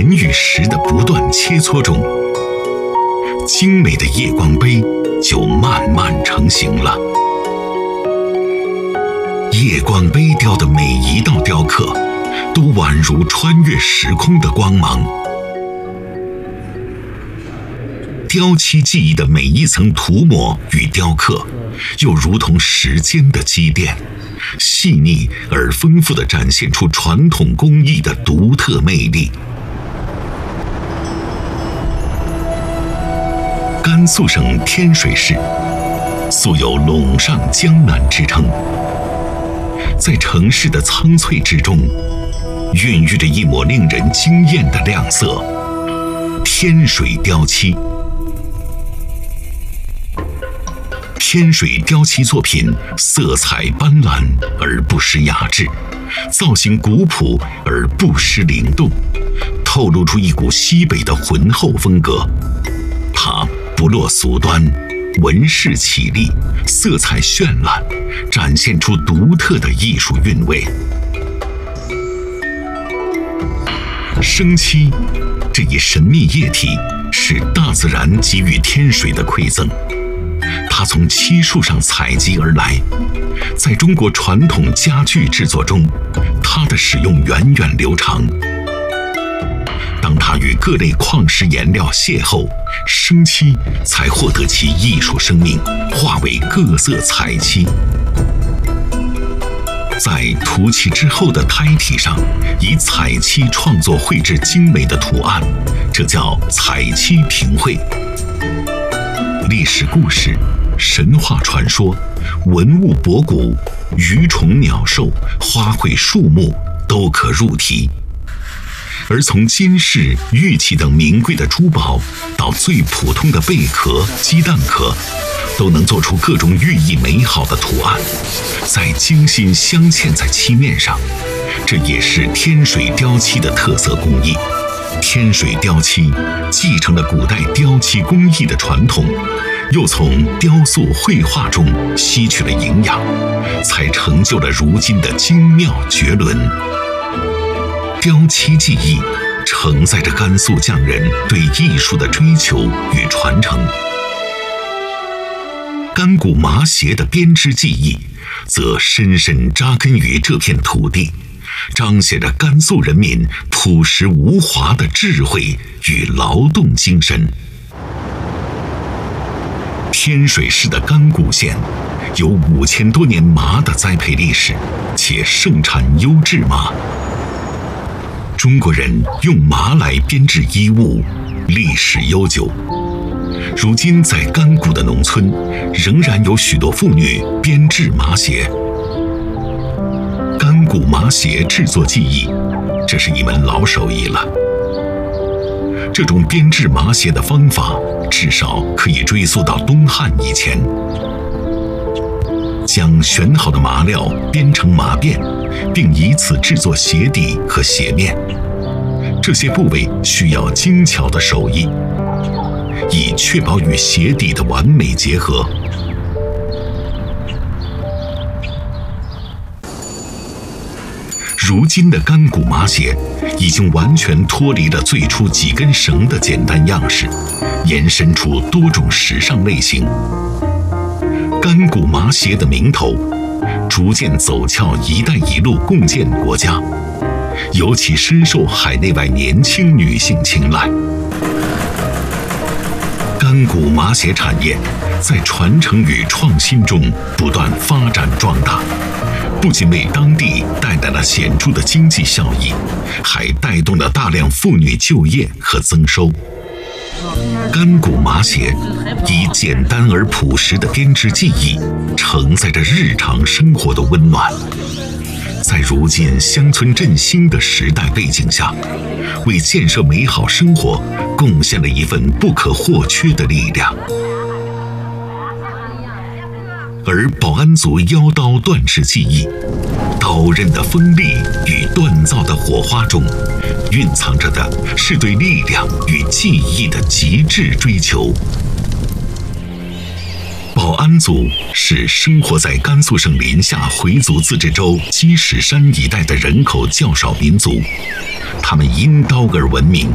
人与石的不断切磋中，精美的夜光杯就慢慢成型了。夜光杯雕的每一道雕刻，都宛如穿越时空的光芒。雕漆技艺的每一层涂抹与雕刻，又如同时间的积淀，细腻而丰富地展现出传统工艺的独特魅力。甘肃省天水市素有“陇上江南”之称，在城市的苍翠之中，孕育着一抹令人惊艳的亮色——天水雕漆。天水雕漆作品色彩斑斓而不失雅致，造型古朴而不失灵动，透露出一股西北的浑厚风格。它不落俗端，纹饰绮丽，色彩绚烂，展现出独特的艺术韵味。生漆这一神秘液体是大自然给予天水的馈赠，它从漆树上采集而来，在中国传统家具制作中，它的使用源远流长。当它与各类矿石颜料邂逅，生漆才获得其艺术生命，化为各色彩漆。在涂漆之后的胎体上，以彩漆创作绘制精美的图案，这叫彩漆平绘。历史故事、神话传说、文物博古、鱼虫鸟兽、花卉树木都可入题。而从金饰、玉器等名贵的珠宝，到最普通的贝壳、鸡蛋壳，都能做出各种寓意美好的图案，再精心镶嵌在漆面上。这也是天水雕漆的特色工艺。天水雕漆继承了古代雕漆工艺的传统，又从雕塑绘画中吸取了营养，才成就了如今的精妙绝伦。雕漆技艺承载着甘肃匠人对艺术的追求与传承。干骨麻鞋的编织技艺则深深扎根于这片土地，彰显着甘肃人民朴实无华的智慧与劳动精神。天水市的干骨县有5000多年麻的栽培历史，且盛产优质麻。中国人用麻来编制衣物，历史悠久。如今在甘谷的农村，仍然有许多妇女编制麻鞋。甘谷麻鞋制作技艺，这是一门老手艺了。这种编制麻鞋的方法，至少可以追溯到东汉以前。将选好的麻料编成麻辫，并以此制作鞋底和鞋面。这些部位需要精巧的手艺，以确保与鞋底的完美结合。如今的干骨麻鞋已经完全脱离了最初几根绳的简单样式，延伸出多种时尚类型。干骨麻鞋的名头逐渐走俏“一带一路”共建国家，尤其深受海内外年轻女性青睐。干骨麻鞋产业在传承与创新中不断发展壮大，不仅为当地带来了显著的经济效益，还带动了大量妇女就业和增收。干骨麻鞋以简单而朴实的编织技艺，承载着日常生活的温暖。在如今乡村振兴的时代背景下，为建设美好生活贡献了一份不可或缺的力量。而保安族腰刀锻制技艺，刀刃的锋利与锻造的火花中，蕴藏着的是对力量与技艺的极致追求。保安族是生活在甘肃省临夏回族自治州积石山一带的人口较少民族，他们因刀而闻名，